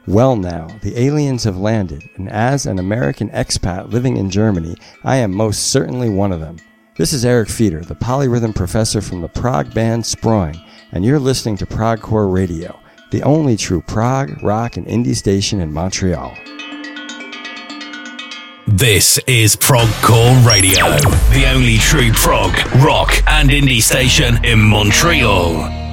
Well now, the aliens have landed, and as an American expat living in Germany, I am most certainly one of them. This is Eric Feeder, the polyrhythm professor from the prog band Sproing, and you're listening to Progcore Radio, the only true prog, rock, and indie station in Montreal. This is Progcore Radio, the only true prog, rock, and indie station in Montreal.